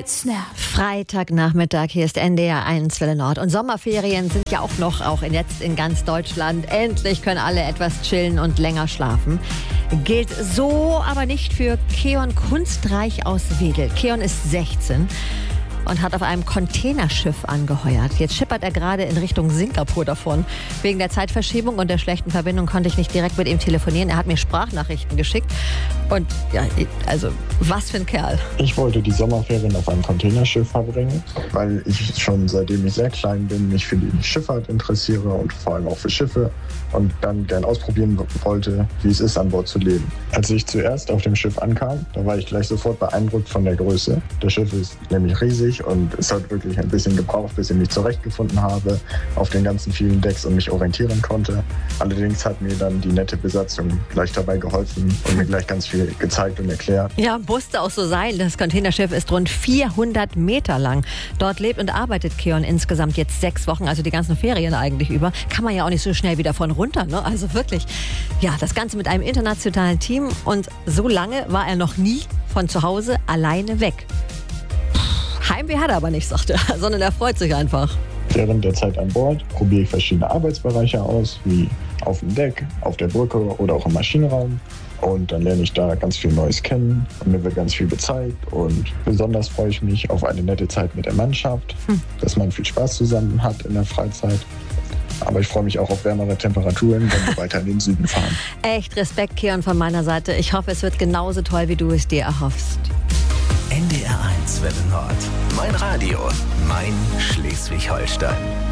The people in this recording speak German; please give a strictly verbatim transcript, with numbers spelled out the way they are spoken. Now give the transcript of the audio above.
Snap. Freitagnachmittag, hier ist N D R eins Welle Nord. Und Sommerferien sind ja auch noch, auch in jetzt in ganz Deutschland. Endlich können alle etwas chillen und länger schlafen. Gilt so aber nicht für Keon Kunstreich aus Wedel. Keon ist sechzehn und hat auf einem Containerschiff angeheuert. Jetzt schippert er gerade in Richtung Singapur davon. Wegen der Zeitverschiebung und der schlechten Verbindung konnte ich nicht direkt mit ihm telefonieren. Er hat mir Sprachnachrichten geschickt. Und ja, also was für ein Kerl. Ich wollte die Sommerferien auf einem Containerschiff verbringen, weil ich schon seitdem ich sehr klein bin, mich für die Schifffahrt interessiere und vor allem auch für Schiffe und dann gern ausprobieren wollte, wie es ist, an Bord zu leben. Als ich zuerst auf dem Schiff ankam, da war ich gleich sofort beeindruckt von der Größe. Das Schiff ist nämlich riesig und es hat wirklich ein bisschen gebraucht, bis ich mich zurechtgefunden habe auf den ganzen vielen Decks und mich orientieren konnte. Allerdings hat mir dann die nette Besatzung gleich dabei geholfen und mir gleich ganz viel gezeigt und erklärt. Ja, musste auch so sein. Das Containerschiff ist rund vierhundert Meter lang. Dort lebt und arbeitet Keon insgesamt jetzt sechs Wochen, also die ganzen Ferien eigentlich über. Kann man ja auch nicht so schnell wieder von runter, ne? Also wirklich. Ja, das Ganze mit einem internationalen Team und so lange war er noch nie von zu Hause alleine weg. Heimweh hat er aber nicht, sagt er, sondern er freut sich einfach. Während der Zeit an Bord probiere ich verschiedene Arbeitsbereiche aus, wie auf dem Deck, auf der Brücke oder auch im Maschinenraum. Und dann lerne ich da ganz viel Neues kennen und mir wird ganz viel gezeigt. Und besonders freue ich mich auf eine nette Zeit mit der Mannschaft, hm. dass man viel Spaß zusammen hat in der Freizeit. Aber ich freue mich auch auf wärmere Temperaturen, wenn wir weiter in den Süden fahren. Echt Respekt, Keon, von meiner Seite. Ich hoffe, es wird genauso toll, wie du es dir erhoffst. N D R eins Welle Nord. Mein Radio, mein Schleswig-Holstein.